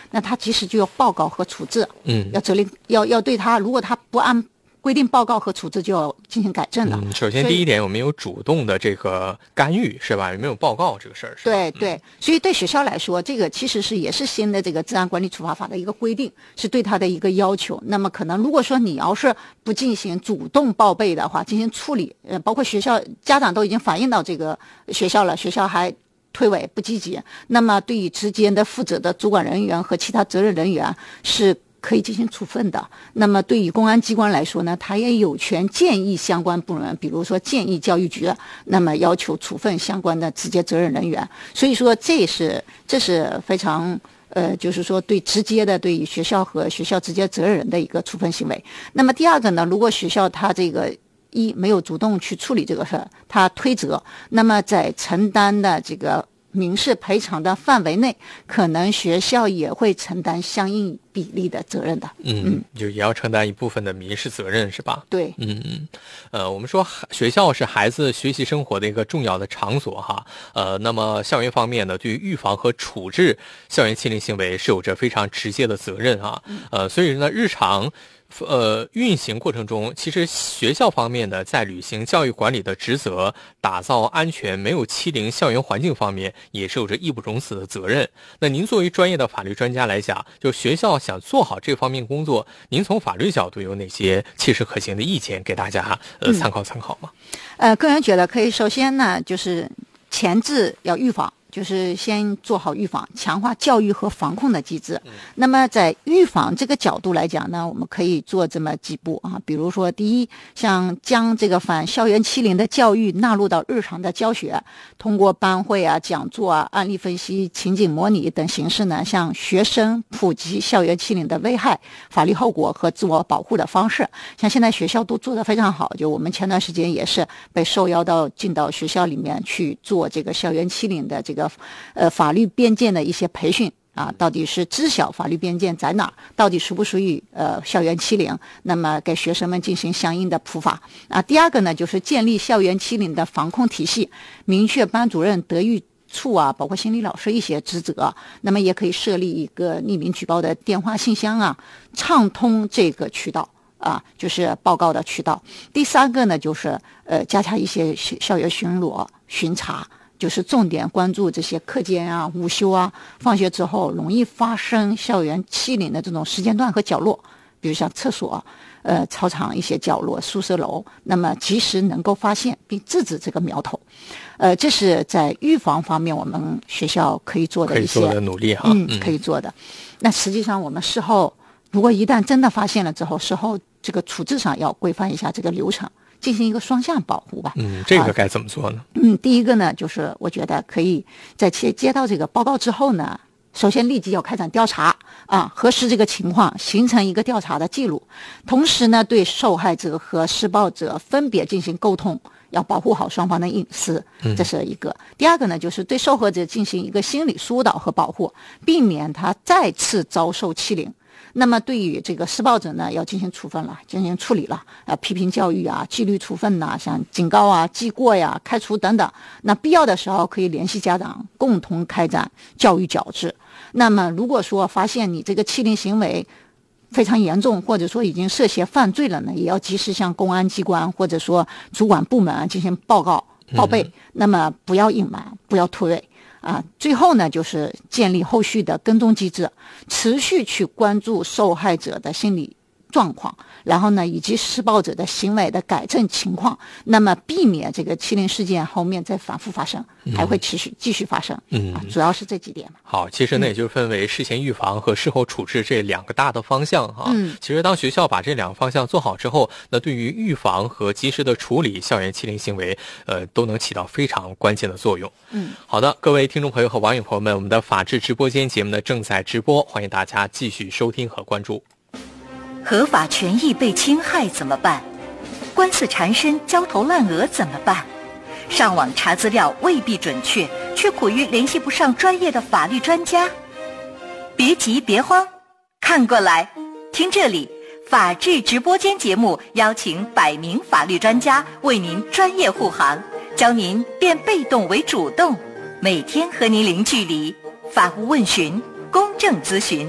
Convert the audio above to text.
那他及时就要报告和处置，要责令要对他，如果他不按规定报告和处置，就要进行改正了。 首先第一点，我们有主动的这个干预，是吧？有没有报告这个事儿？ 对对，所以对学校来说，这个其实也是新的这个治安管理处罚法的一个规定，是对他的一个要求。那么可能如果说你要是不进行主动报备的话，进行处理，包括学校家长都已经反映到这个学校了，学校还推诿不积极，那么对于之间的负责的主管人员和其他责任人员是可以进行处分的。那么对于公安机关来说呢，他也有权建议相关部门，比如说建议教育局，那么要求处分相关的直接责任人员。所以说这是非常就是说对直接的对于学校和学校直接责任人的一个处分行为。那么第二个呢，如果学校他这个没有主动去处理这个事儿，他推责，那么在承担的这个民事赔偿的范围内，可能学校也会承担相应比例的责任的。 就也要承担一部分的民事责任，是吧？ 对。 我们说学校是孩子学习生活的一个重要的场所哈。那么校园方面呢，对于预防和处置校园欺凌行为是有着非常直接的责任啊。所以呢，日常运行过程中，其实学校方面呢，在履行教育管理的职责，打造安全没有欺凌校园环境方面，也是有着义不容辞的责任。那您作为专业的法律专家来讲，就学校想做好这方面工作，您从法律角度有哪些切实可行的意见给大家参考参考吗？ 个人觉得可以，首先呢，就是前置要预防。就是先做好预防，强化教育和防控的机制。那么在预防这个角度来讲呢，我们可以做这么几步啊，比如说第一，像将这个反校园欺凌的教育纳入到日常的教学，通过班会啊、讲座啊、案例分析、情景模拟等形式呢，向学生普及校园欺凌的危害、法律后果和自我保护的方式。像现在学校都做得非常好，就我们前段时间也是被受邀进到学校里面去做这个校园欺凌的这个法律边界的一些培训啊，到底是知晓法律边界在哪儿，到底属不属于校园欺凌，那么给学生们进行相应的普法啊。第二个呢，就是建立校园欺凌的防控体系，明确班主任、德育处啊，包括心理老师一些职责，那么也可以设立一个匿名举报的电话信箱啊，畅通这个渠道啊，就是报告的渠道。第三个呢，就是加强一些校园巡逻巡查，就是重点关注这些课间啊、午休啊、放学之后容易发生校园欺凌的这种时间段和角落，比如像厕所、操场一些角落、宿舍楼，那么及时能够发现并制止这个苗头。这是在预防方面我们学校可以做的一些可以做的努力哈。 可以做的。那实际上我们事后如果一旦真的发现了之后，事后这个处置上要规范一下这个流程，进行一个双向保护吧。 这个该怎么做呢？ 第一个呢，就是我觉得可以在接到这个报告之后呢，首先立即要开展调查啊，核实这个情况，形成一个调查的记录。同时呢，对受害者和施暴者分别进行沟通，要保护好双方的隐私，这是一个。第二个呢，就是对受害者进行一个心理疏导和保护，避免他再次遭受欺凌。那么对于这个施暴者呢，要进行处分了，进行处理了，批评教育啊、纪律处分呐、像警告啊、记过呀、开除等等。那必要的时候可以联系家长，共同开展教育矫治。那么如果说发现你这个欺凌行为非常严重，或者说已经涉嫌犯罪了呢，也要及时向公安机关或者说主管部门进行报备。那么不要隐瞒，不要推诿。最后呢，就是建立后续的跟踪机制，持续去关注受害者的心理状况，然后呢，以及施暴者的行为的改正情况，那么避免这个欺凌事件后面再反复发生，还会继续发生。主要是这几点嘛。 好，其实呢，也就是分为事前预防和事后处置这两个大的方向哈。其实当学校把这两个方向做好之后，那对于预防和及时的处理校园欺凌行为，都能起到非常关键的作用。好的，各位听众朋友和网友朋友们，我们的法治直播间节目呢正在直播，欢迎大家继续收听和关注。 合法权益被侵害怎么办？官司缠身、焦头烂额怎么办？上网查资料未必准确，却苦于联系不上专业的法律专家。别急别慌，看过来，听这里，法治直播间节目邀请100名法律专家为您专业护航，教您变被动为主动，每天和您零距离，法务问询，公正咨询。